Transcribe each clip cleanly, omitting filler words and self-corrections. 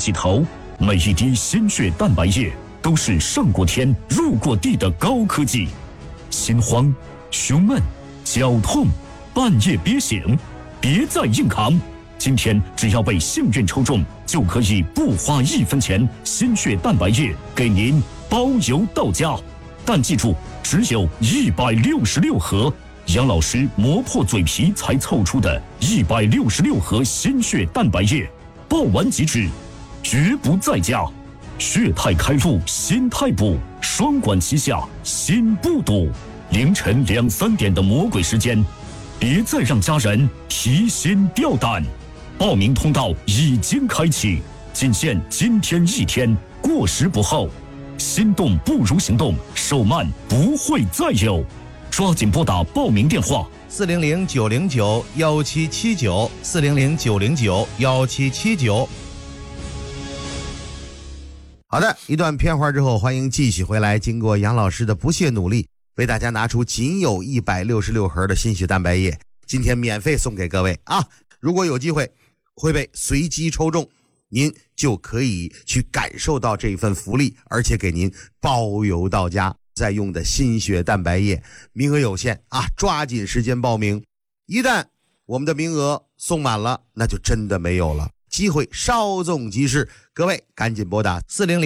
起头，每一滴心血蛋白液都是上过天入过地的高科技。心慌、胸闷、绞痛、半夜憋醒，别再硬扛。今天只要被幸运抽中，就可以不花1分钱，心血蛋白液给您包邮到家。但记住，只有166盒，杨老师磨破嘴皮才凑出的166盒心血蛋白液，爆完即止，绝不再加。血态开路，心态补，双管齐下，心不堵。凌晨2、3点的魔鬼时间，别再让家人提心吊胆。报名通道已经开启，仅限今天1天，过时不候。心动不如行动，手慢不会再有。抓紧拨打报名电话 400-909-1779，400-909-1779。好的，一段片花之后，欢迎继续回来。经过杨老师的不懈努力，为大家拿出仅有166盒的心血蛋白液，今天免费送给各位啊！如果有机会会被随机抽中，您就可以去感受到这份福利，而且给您包邮到家。在用的心血蛋白液，名额有限啊，抓紧时间报名。一旦我们的名额送满了，那就真的没有了，机会稍纵即逝，各位赶紧拨打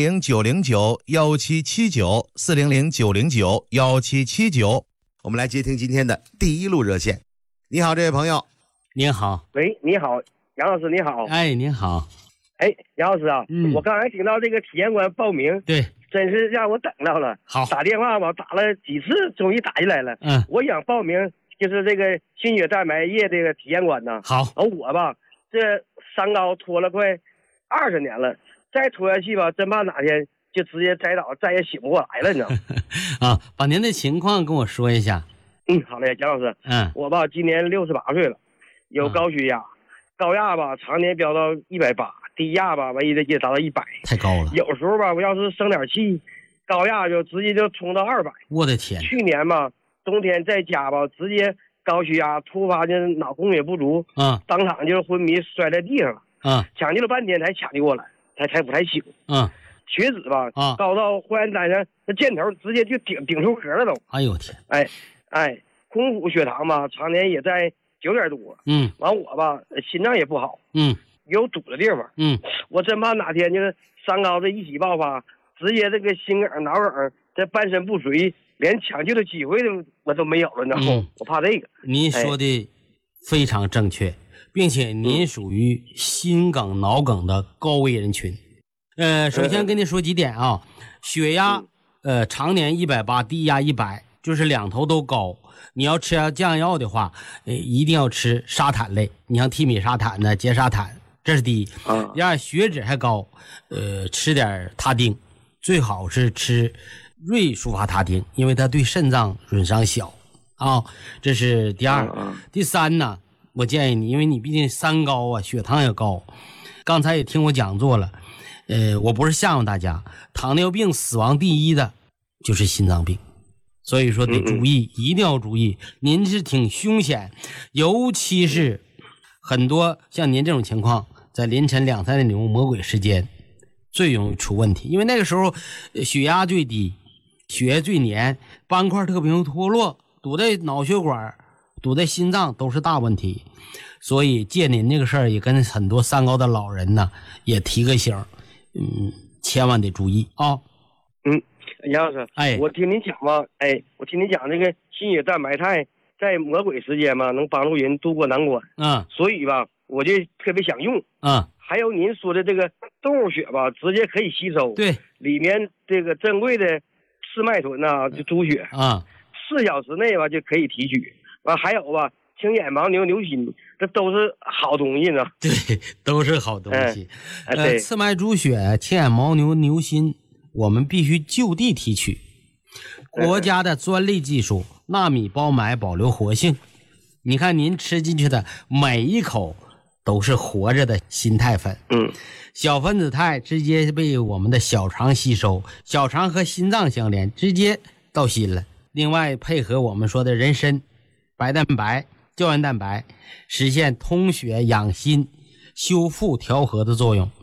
400-909-1779，400-909-1779。我们来接听今天的第一路热线。你好，这位朋友。 您好。 喂，你好，杨老师，你好。 哎，您好。 哎，杨老师啊，我刚才听到这个体验馆报名， 对， 真是让我等到了。 好， 打电话吧，打了几次，终于打进来了。我想报名就是这个心血蛋白液这个体验馆呢。 好， 我吧，这三高拖了快20年了，再拖下去吧，真怕哪天就直接栽倒，再也醒不过来了，你知道吗？ 啊，把您的情况跟我说一下。 好嘞，杨老师。我吧今年68岁了，有高血压，高压吧常年飙到180，低压吧完也达到100， 太高了。 有时候吧，我要是生点气，高压就直接就冲到200。 我的天！ 去年吧，冬天在家吧，直接高血压突发的脑供血不足，当场就昏迷摔在地上了，抢救了半天才抢救过来，才不太醒，血脂吧，高到化验单上那箭头直接就顶出壳了都。 哎呦天！ 空腹血糖吧，常年也在9点多，完我吧心脏也不好，有堵的地方，我真怕哪天就是三高这一起爆发，直接这个心梗、脑梗这半身不遂，连抢救的机会我都没有了，你知道吗？我怕这个。 您说的非常正确，并且您属于心梗、脑梗的高危人群。首先跟您说几点啊，血压常年180，低压100，就是两头都高。你要吃降药的话，一定要吃沙坦类，你像替米沙坦呢、缬沙坦，这是第一。第二，血脂还高，吃点他汀，最好是吃瑞舒发他汀，因为它对肾脏损伤小啊。这是第二。第三呢，我建议你，因为你毕竟三高啊，血糖也高，刚才也听我讲座了，我不是吓唬大家，糖尿病死亡第一的就是心脏病。所以说得注意，一定要注意。您是挺凶险，尤其是很多像您这种情况，在凌晨2、3点钟魔鬼时间最容易出问题，因为那个时候血压最低，血液最黏，斑块特别容易脱落，堵在脑血管、堵在心脏都是大问题。所以借您这个事儿，也跟很多三高的老人呢也提个醒，千万得注意啊。 杨老师，我听您讲吧，我听您讲这个心血蛋白肽在魔鬼时间嘛，能帮助人渡过难关。所以吧，我就特别想用。还有您说的这个动物血吧，直接可以吸收。 对， 里面这个珍贵的赤麦醇呐，就猪血，4小时内吧就可以提取。完还有吧，青眼牦牛、牛心，这都是好东西呢。 对，都是好东西。赤麦猪血、青眼牦牛、牛心。我们必须就地提取，国家的专利技术，纳米包埋保留活性。你看您吃进去的每一口都是活着的心肽粉，小分子肽直接被我们的小肠吸收，小肠和心脏相连，直接到心了。另外配合我们说的人参、白蛋白、胶原蛋白，实现通血养心、修复调和的作用。